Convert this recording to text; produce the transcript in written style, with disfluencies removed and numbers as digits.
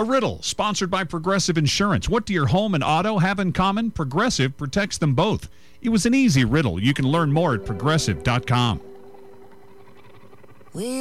A riddle sponsored by Progressive Insurance. What do your home and auto have in common? Progressive protects them both. It was an easy riddle. You can learn more at progressive.com.